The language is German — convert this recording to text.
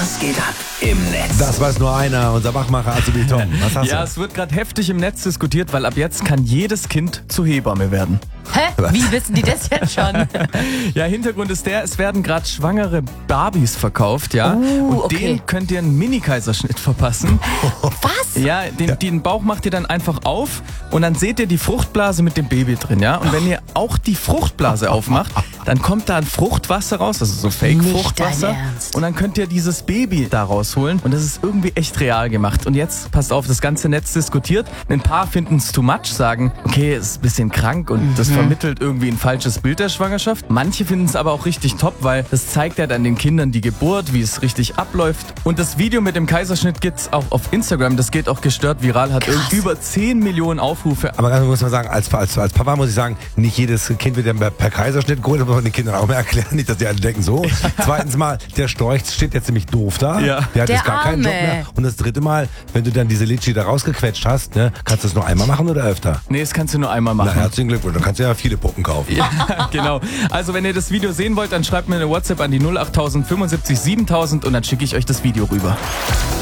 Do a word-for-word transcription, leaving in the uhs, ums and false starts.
Was geht ab im Netz? Das weiß nur einer, unser Wachmacher Azubi Tom. Was hast Ja, du? es wird gerade heftig im Netz diskutiert, weil ab jetzt kann jedes Kind zur Hebamme werden. Hä? Wie wissen die das jetzt schon? Ja, Hintergrund ist der, es werden gerade schwangere Babys verkauft, ja. Oh, und okay. denen könnt ihr einen Mini-Kaiserschnitt verpassen. Was? Ja, den, den Bauch macht ihr dann einfach auf und dann seht ihr die Fruchtblase mit dem Baby drin, ja. Und wenn ihr auch die Fruchtblase aufmacht, dann kommt da ein Fruchtwasser raus, also so Fake-Fruchtwasser. Nicht dein Ernst. Und dann könnt ihr dieses Baby da rausholen und das ist irgendwie echt real gemacht. Und jetzt, passt auf, das ganze Netz diskutiert. Ein paar finden es too much, sagen, okay, es ist ein bisschen krank und das vermittelt irgendwie ein falsches Bild der Schwangerschaft. Manche finden es aber auch richtig top, weil das zeigt ja dann den Kindern die Geburt, wie es richtig abläuft. Und das Video mit dem Kaiserschnitt gibt's auch auf Instagram, das geht auch gestört viral, hat Krass. über zehn Millionen Aufrufe. Aber ganz muss man sagen, als, als, als Papa muss ich sagen, nicht jedes Kind wird ja per Kaiserschnitt geholt, das muss man den Kindern auch mal erklären, nicht, dass die alle denken so. Zweitens mal, der Storch steht jetzt ziemlich doof da. Ja. Der hat Der jetzt gar keinen Job Arme. mehr. Und das dritte Mal, wenn du dann diese Litschi da rausgequetscht hast, ne, kannst du das nur einmal machen oder öfter? Nee, das kannst du nur einmal Na, machen. herzlichen Glückwunsch, dann kannst du ja viele Puppen kaufen. Ja, genau. Also wenn ihr das Video sehen wollt, dann schreibt mir eine WhatsApp an die null acht null null fünfundsiebzig siebentausend und dann schicke ich euch das Video rüber.